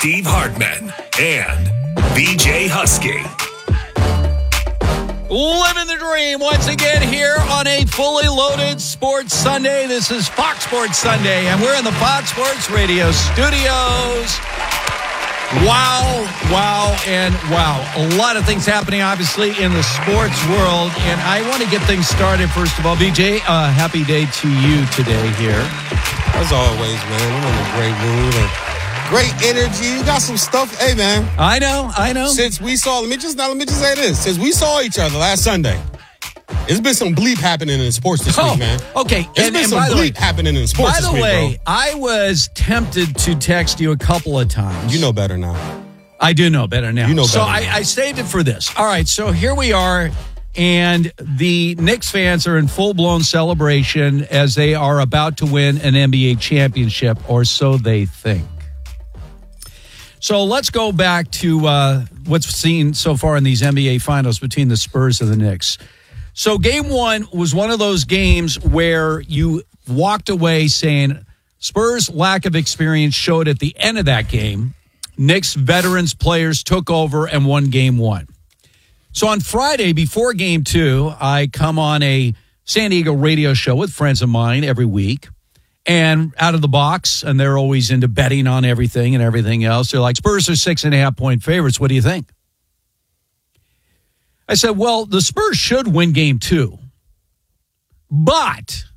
Steve Hartman and BJ Husky. Living the dream once again here on a fully loaded Sports Sunday. This is Fox Sports Sunday, and we're in the Fox Sports Radio studios. Wow, and wow. A lot of things happening, obviously, in the sports world, and I want to get things started. First of all, BJ, happy day to you today here. As always, man, I'm in a great mood and great energy. You got some stuff. Hey, man. I know. Since we saw, let me just say this. Since we saw each other last Sunday, there's been some bleep happening in sports this week, man. Okay. There's been some bleep happening in sports this week, bro. By the way, I was tempted to text you a couple of times. You know better now. I do know better now. You know better So now. I saved it for this. All right, so here we are, and the Knicks fans are in full-blown celebration as they are about to win an NBA championship, or so they think. So let's go back to what's seen so far in these NBA finals between the Spurs and the Knicks. So game one was one of those games where you walked away saying Spurs' lack of experience showed at the end of that game. Knicks veterans players took over and won game one. So on Friday before game two, I come on a San Diego radio show with friends of mine every week. And out of the box, and they're always into betting on everything and everything else. They're like, Spurs are 6.5-point favorites. What do you think? I said, well, the Spurs should win game two. But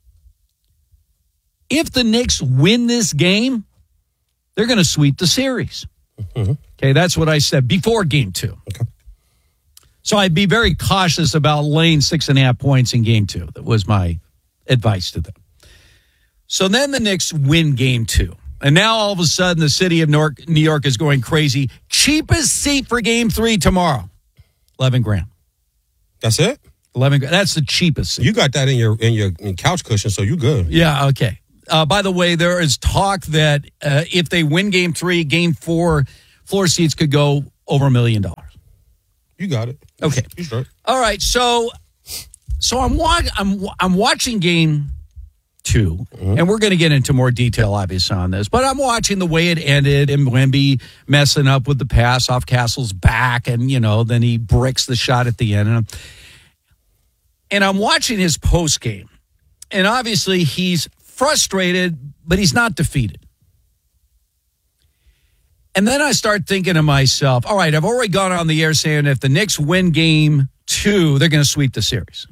if the Knicks win this game, they're going to sweep the series. Mm-hmm. Okay, that's what I said before game two. Okay. So I'd be very cautious about laying 6.5 points in game two. That was my advice to them. So then the Knicks win game two. And now all of a sudden the city of New York is going crazy. Cheapest seat for game three tomorrow. $11,000. That's it? $11,000. That's the cheapest seat. You got that in your couch cushion, so you good. Yeah, okay. By the way, there is talk that if they win game three, game four, floor seats could go over $1 million. You got it. Okay. You straight. All right. So I'm watching game two, and we're going to get into more detail, obviously, on this. But I'm watching the way it ended, and Wemby messing up with the pass off Castle's back, and then he bricks the shot at the end. And I'm watching his post game, and obviously he's frustrated, but he's not defeated. And then I start thinking to myself, all right, I've already gone on the air saying if the Knicks win game two, they're going to sweep the series.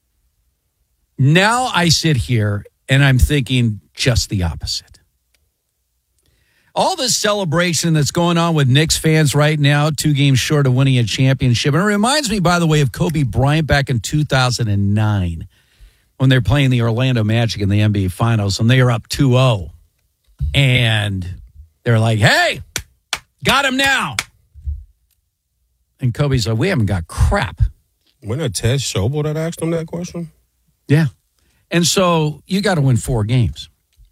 Now I sit here and I'm thinking just the opposite. All this celebration that's going on with Knicks fans right now, 2 games short of winning a championship. And it reminds me, by the way, of Kobe Bryant back in 2009 when they're playing the Orlando Magic in the NBA Finals, and they are up 2-0. And they're like, hey, got him now. And Kobe's like, we haven't got crap. Wasn't it Ted Schobel that asked him that question? Yeah. And so you got to win 4 games.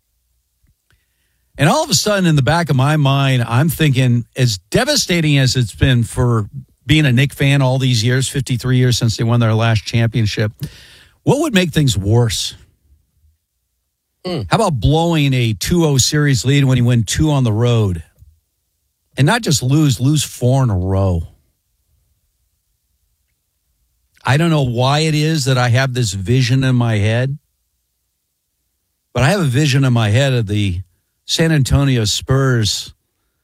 And all of a sudden, in the back of my mind, I'm thinking, as devastating as it's been for being a Knick fan all these years, 53 years since they won their last championship, what would make things worse? How about blowing a 2-0 series lead when you win 2 on the road? And not just lose 4 in a row. I don't know why it is that I have this vision in my head, but I have a vision in my head of the San Antonio Spurs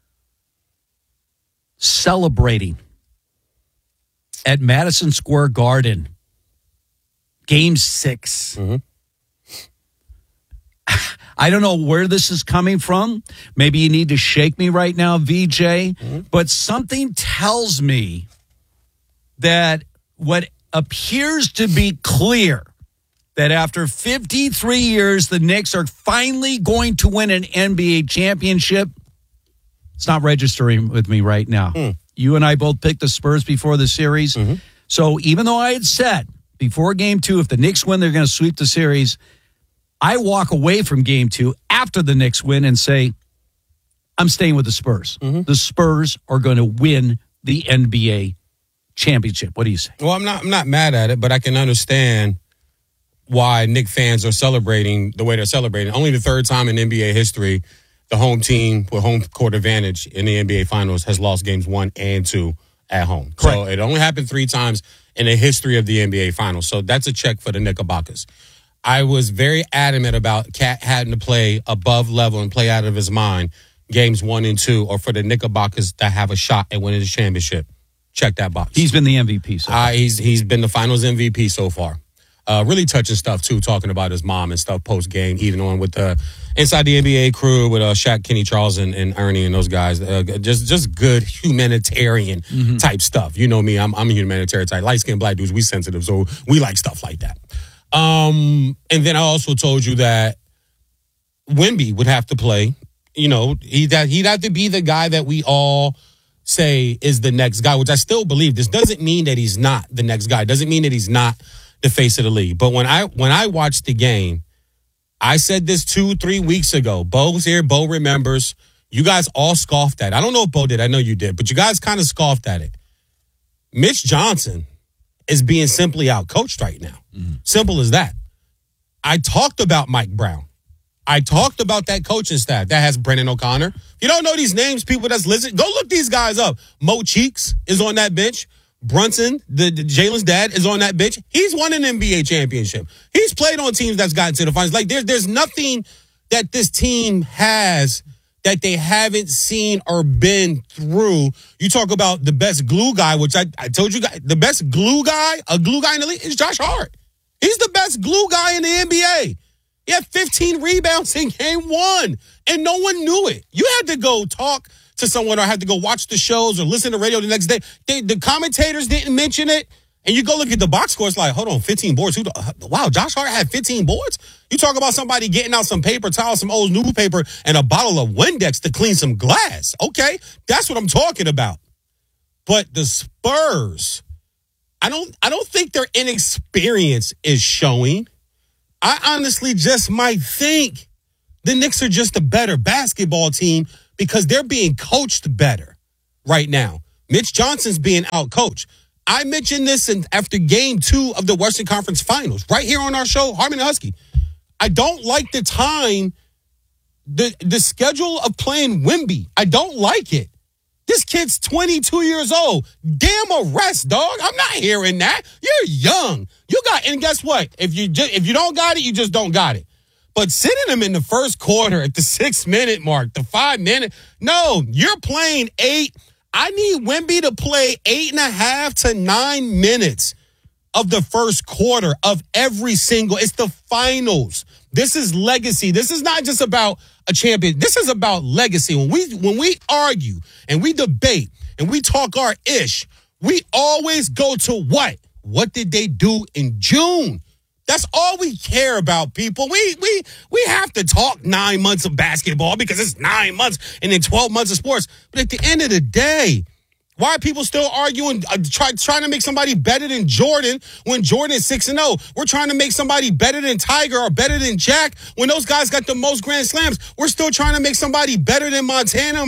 celebrating at Madison Square Garden, Game 6. Mm-hmm. I don't know where this is coming from. Maybe you need to shake me right now, VJ, but something tells me that what appears to be clear, that after 53 years, the Knicks are finally going to win an NBA championship. It's not registering with me right now. You and I both picked the Spurs before the series. Mm-hmm. So even though I had said before game 2, if the Knicks win, they're going to sweep the series, I walk away from game 2 after the Knicks win and say, I'm staying with the Spurs. Mm-hmm. The Spurs are going to win the NBA championship. What do you say? Well, I'm not mad at it, but I can understand why Knicks fans are celebrating the way they're celebrating. Only the third time in NBA history the home team with home court advantage in the NBA Finals has lost games 1 and 2 at home. Correct. So it only happened 3 times in the history of the NBA Finals. So that's a check for the Knickerbockers. I was very adamant about Cat having to play above level and play out of his mind games 1 and 2, or for the Knickerbockers to have a shot at winning the championship. Check that box. He's been the MVP so far. He's been the Finals MVP so far. Really touching stuff too, talking about his mom and stuff post game, even on with the inside the NBA crew with Shaq, Kenny Charles, and Ernie and those guys. Just good humanitarian type stuff. You know me, I'm a humanitarian type. Light skinned black dudes, we sensitive, so we like stuff like that. And then I also told you that Wemby would have to play. You know, he'd have to be the guy that we all say is the next guy, which I still believe. This doesn't mean that he's not the next guy. It doesn't mean that he's not the face of the league. But when I watched the game, I said this 2-3 weeks ago. Bo's here. Bo remembers. You guys all scoffed at it. I don't know if Bo did. I know you did. But you guys kind of scoffed at it. Mitch Johnson is being simply outcoached right now. Simple as that. I talked about Mike Brown. I talked about that coaching staff that has Brendan O'Connor. If you don't know these names, people that's listening, go look these guys up. Mo Cheeks is on that bench. Brunson, the Jalen's dad, is on that bench. He's won an NBA championship. He's played on teams that's gotten to the finals. Like there's nothing that this team has that they haven't seen or been through. You talk about the best glue guy, which I told you guys, the best glue guy in the league is Josh Hart. He's the best glue guy in the NBA. He had 15 rebounds in game 1, and no one knew it. You had to go talk to someone or had to go watch the shows or listen to radio the next day. The commentators didn't mention it, and you go look at the box score, it's like, hold on, 15 boards. Wow, Josh Hart had 15 boards? You talk about somebody getting out some paper towels, some old newspaper, and a bottle of Windex to clean some glass. Okay, that's what I'm talking about. But the Spurs, I don't think their inexperience is showing. I honestly just might think the Knicks are just a better basketball team because they're being coached better right now. Mitch Johnson's being outcoached. I mentioned this after game 2 of the Western Conference Finals, right here on our show, Harmon and Husky. I don't like the time, the schedule of playing Wemby. I don't like it. This kid's 22 years old. Damn a rest, dog. I'm not hearing that. You're young. And guess what? If you don't got it, you just don't got it. But sitting him in the first quarter at the 6-minute mark, the 5-minute, no, you're playing 8. I need Wemby to play 8.5 to 9 minutes of the first quarter of every single. It's the finals. This is legacy. This is not just about a champion. This is about legacy. When we argue and we debate and we talk our ish, we always go to what? What did they do in June? That's all we care about, people. We have to talk 9 months of basketball because it's 9 months and then 12 months of sports. But at the end of the day, why are people still arguing, trying to make somebody better than Jordan when Jordan is 6-0? We're trying to make somebody better than Tiger or better than Jack when those guys got the most Grand Slams. We're still trying to make somebody better than Montana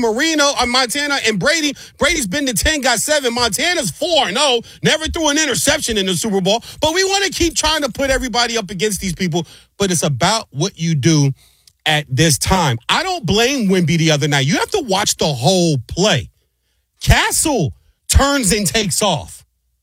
and Brady. Brady's been to 10, got 7. Montana's 4-0, never threw an interception in the Super Bowl. But we want to keep trying to put everybody up against these people. But it's about what you do at this time. I don't blame Wemby the other night. You have to watch the whole play. Castle turns and takes off.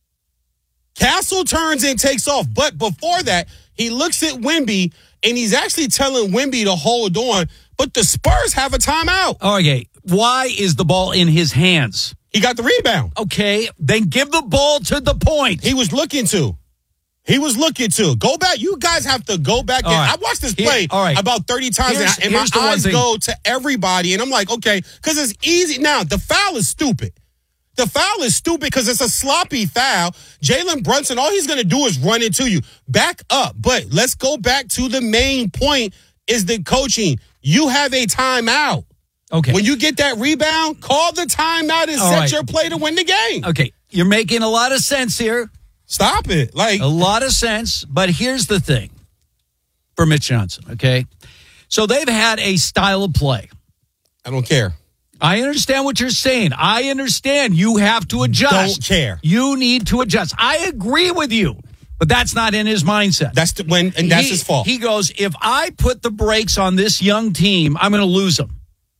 But before that, he looks at Wemby, and he's actually telling Wemby to hold on, but the Spurs have a timeout. Okay, why is the ball in his hands? He got the rebound. Okay, then give the ball to the point. He was looking to. Go back. You guys have to go back. Right. I watched this play about 30 times, and my eyes go to everybody, and I'm like, okay, because it's easy. Now, the foul is stupid. Because it's a sloppy foul. Jalen Brunson, all he's going to do is run into you. Back up. But let's go back to the main point is the coaching. You have a timeout. Okay. When you get that rebound, call the timeout and set your play to win the game. Okay. You're making a lot of sense here. Stop it. A lot of sense. But here's the thing for Mitch Johnson, okay? So they've had a style of play. I don't care. I understand what you're saying. I understand you have to adjust. Don't care. You need to adjust. I agree with you, but that's not in his mindset. That's his fault. He goes, if I put the brakes on this young team, I'm going to lose them.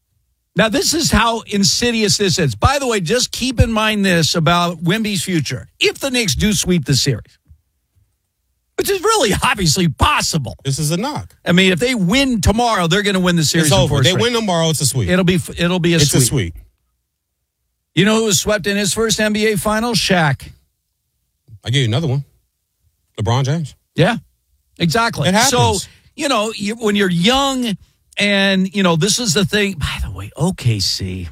Now, this is how insidious this is. By the way, just keep in mind this about Wemby's future. If the Knicks do sweep the series, which is really obviously possible. This is a knock. I mean, if they win tomorrow, they're going to win the series. It's over. They straight. win tomorrow, it's a sweep. It'll be a it's sweep. a sweep. You know who was swept in his first NBA Finals? Shaq. I'll give you another one. LeBron James. Yeah, exactly. It happens. So, when you're young and, this is the thing. By the way, OKC.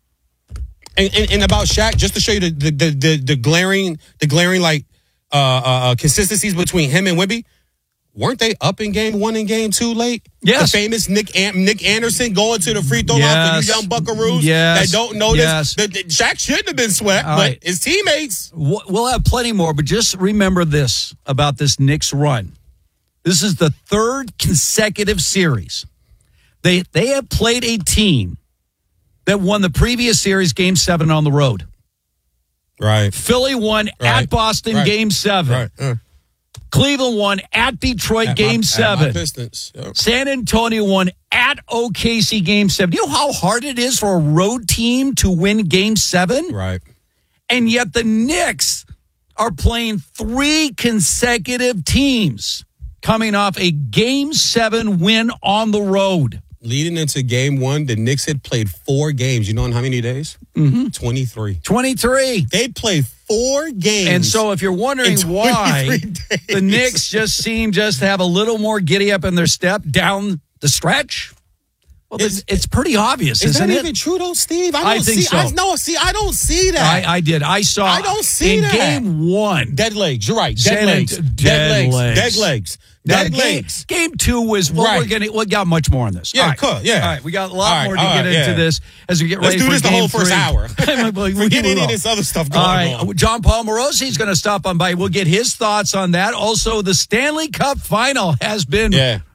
And about Shaq, just to show you the glaring like consistencies between him and Wemby, weren't they up in game 1 and game 2 late? Yes. The famous Nick Anderson going to the free throw line for you young buckaroos that don't know this. Shaq shouldn't have been swept, but his teammates. We'll have plenty more, but just remember this about this Knicks run. This is the third consecutive series. They have played a team that won the previous series, Game 7 on the road. Right. Philly won at Boston, Game 7. Right. Cleveland won at Detroit, Game 7. Pistons. Yep. San Antonio won at OKC, Game 7. You know how hard it is for a road team to win Game 7? Right. And yet the Knicks are playing 3 consecutive teams coming off a Game 7 win on the road. Leading into game 1, the Knicks had played 4 games. You know in how many days? 23. 23. They played 4 games. And so if you're wondering why the Knicks just seem to have a little more giddy up in their step down the stretch, well, it's pretty obvious, isn't it? Is that even true, though, Steve? I think so. I don't see that. I did. I don't see that. Game 1. Dead legs. You're right. Dead legs. Game 2 was we got much more on this. Yeah, right. cool. Yeah. All right, we got a lot more to get into this as we get ready for Let's do this the whole first hour. Forget any of this other stuff going on. John Paul Morosi is going to stop on by. We'll get his thoughts on that. Also, the Stanley Cup final has been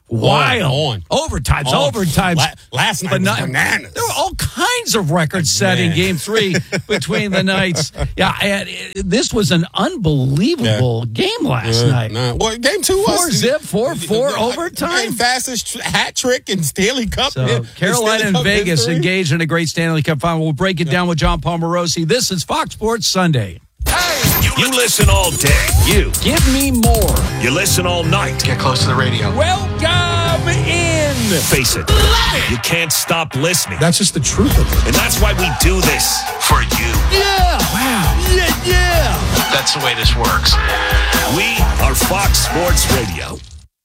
wild. Overtimes. Last night was bananas. There were all kinds of records set in Game 3 between the nights. Yeah, and this was an unbelievable game last night. Well, Game 2 was 4-4 overtime. Fastest hat trick in Stanley Cup. So Carolina and Vegas engaged in a great Stanley Cup final. We'll break it down with John Paul Morosi. This is Fox Sports Sunday. You listen all day. You give me more. You listen all night. Get close to the radio. Welcome in. Face it. You can't stop listening. That's just the truth of it. And that's why we do this for you. Yeah. Wow. Yeah. That's the way this works. We are Fox Sports Radio.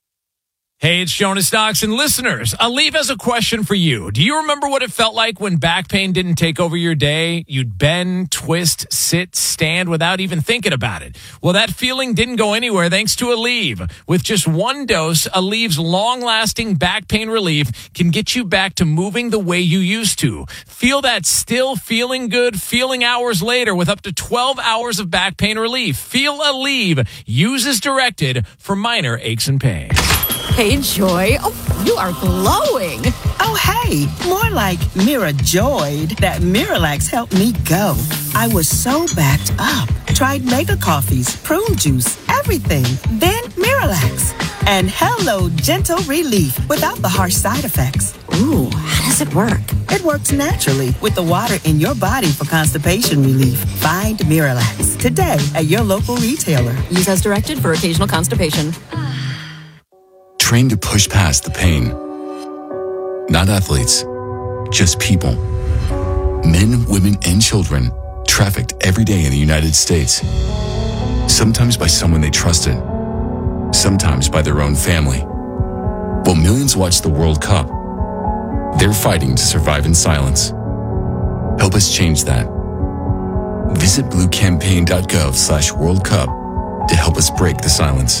Hey, it's Jonas Knox, and listeners, Aleve has a question for you. Do you remember what it felt like when back pain didn't take over your day? You'd bend, twist, sit, stand without even thinking about it. Well, that feeling didn't go anywhere thanks to Aleve. With just 1 dose, Aleve's long-lasting back pain relief can get you back to moving the way you used to. Feel that still feeling good feeling hours later with up to 12 hours of back pain relief. Feel Aleve. Use as directed for minor aches and pains. Hey, Joy. Oh, you are glowing. Oh, hey. More like Mira joyed that Miralax helped me go. I was so backed up. Tried mega coffees, prune juice, everything. Then Miralax. And hello, gentle relief without the harsh side effects. Ooh, how does it work? It works naturally with the water in your body for constipation relief. Find Miralax today at your local retailer. Use as directed for occasional constipation. Trained to push past the pain. Not athletes, just people. Men, women, and children trafficked every day in the United States. Sometimes by someone they trusted, sometimes by their own family. While millions watch the World Cup, they're fighting to survive in silence. Help us change that. Visit bluecampaign.gov/World Cup to help us break the silence.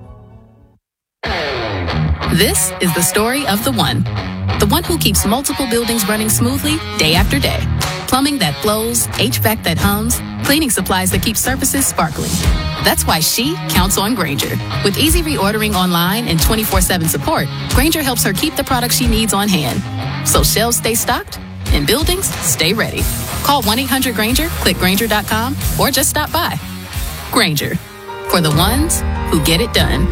This is the story of the one who keeps multiple buildings running smoothly day after day. Plumbing that flows, HVAC that hums, cleaning supplies that keep surfaces sparkling. That's why she counts on Grainger. With easy reordering online and 24/7 support, Grainger helps her keep the products she needs on hand. So shelves stay stocked and buildings stay ready. Call 1-800-GRAINGER, click Grainger.com, or just stop by. Grainger, for the ones who get it done.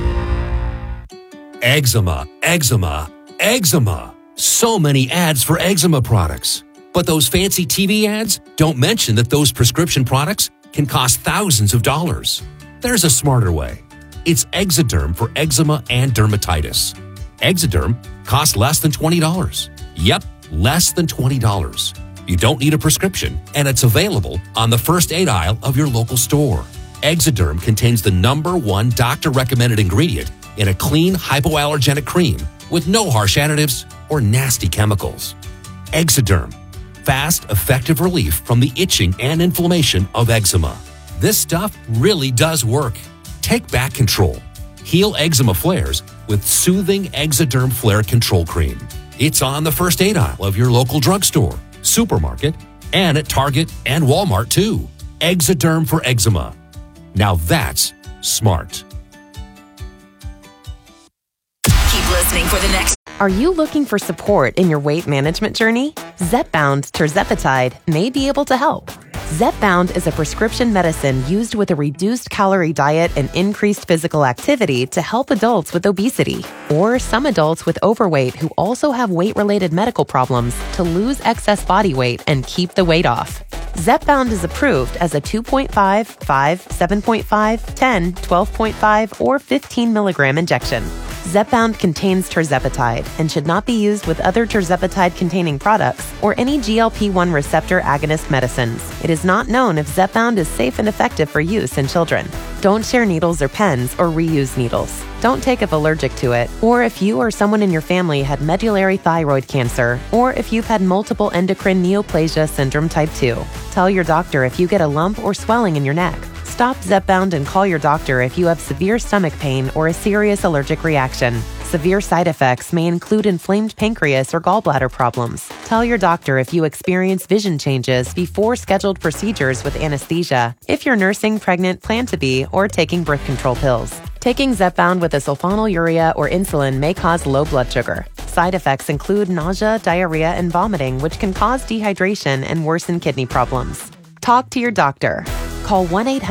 Eczema. So many ads for eczema products. But those fancy TV ads don't mention that those prescription products can cost thousands of dollars. There's a smarter way. It's Exoderm for eczema and dermatitis. Exoderm costs less than $20. Yep, less than $20. You don't need a prescription, and it's available on the first aid aisle of your local store. Exoderm contains the #1 doctor-recommended ingredient in a clean, hypoallergenic cream with no harsh additives or nasty chemicals. Exoderm. Fast, effective relief from the itching and inflammation of eczema. This stuff really does work. Take back control. Heal eczema flares with soothing Exoderm Flare Control Cream. It's on the first aid aisle of your local drugstore, supermarket, and at Target and Walmart too. Exoderm for eczema. Now that's smart. Keep listening for the next. Are you looking for support in your weight management journey? Zepbound Tirzepatide may be able to help. Zepbound is a prescription medicine used with a reduced calorie diet and increased physical activity to help adults with obesity or some adults with overweight who also have weight-related medical problems to lose excess body weight and keep the weight off. Zepbound is approved as a 2.5, 5, 7.5, 10, 12.5, or 15 milligram injection. Zepbound contains tirzepatide and should not be used with other tirzepatide-containing products or any GLP-1 receptor agonist medicines. It is not known if Zepbound is safe and effective for use in children. Don't share needles or pens or reuse needles. Don't take if allergic to it, or if you or someone in your family had medullary thyroid cancer, or if you've had multiple endocrine neoplasia syndrome type 2. Tell your doctor if you get a lump or swelling in your neck. Stop Zepbound and call your doctor if you have severe stomach pain or a serious allergic reaction. Severe side effects may include inflamed pancreas or gallbladder problems. Tell your doctor if you experience vision changes before scheduled procedures with anesthesia, if you're nursing, pregnant, plan to be, or taking birth control pills. Taking Zepbound with a sulfonylurea or insulin may cause low blood sugar. Side effects include nausea, diarrhea, and vomiting, which can cause dehydration and worsen kidney problems. Talk to your doctor. Call 1-800